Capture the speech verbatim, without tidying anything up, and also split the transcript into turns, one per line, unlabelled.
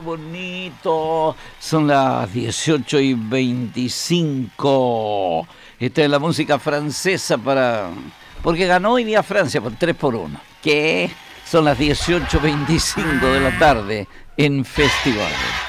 bonito. Son las dieciocho y veinticinco. Esta es la música francesa para... porque ganó hoy día Francia por tres por uno. ¿Qué? Son las dieciocho y veinticinco de la tarde en Festival.